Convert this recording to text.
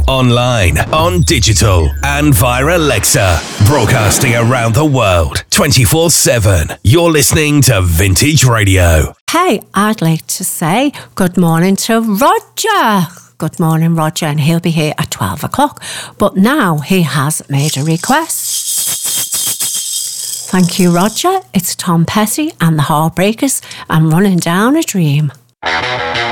online, on digital, and via Alexa. Broadcasting around the world, 24/7. You're listening to Vintage Radio. Hey, I'd like to say good morning to Roger. Good morning, Roger, and he'll be here at 12 o'clock. But now he has made a request. Thank you, Roger. It's Tom Petty and the Heartbreakers and Running Down a Dream.